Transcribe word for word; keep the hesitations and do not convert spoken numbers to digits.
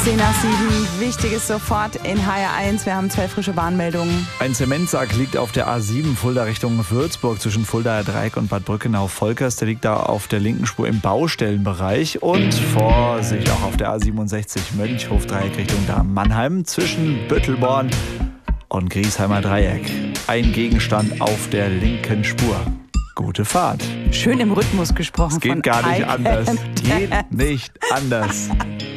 zehn nach sieben, Wichtiges sofort in H R eins. Wir haben zwei frische Warnmeldungen. Ein Zementsack liegt auf der A sieben Fulda Richtung Würzburg zwischen Fuldaer Dreieck und Bad Brückenau-Volkers. Der liegt da auf der linken Spur im Baustellenbereich. Und Vorsicht auch auf der A siebenundsechzig Mönchhof-Dreieck Richtung Mannheim zwischen Büttelborn und Griesheimer Dreieck. Ein Gegenstand auf der linken Spur. Gute Fahrt. Schön im Rhythmus gesprochen. Es geht von gar nicht I anders. Am Geht nicht anders.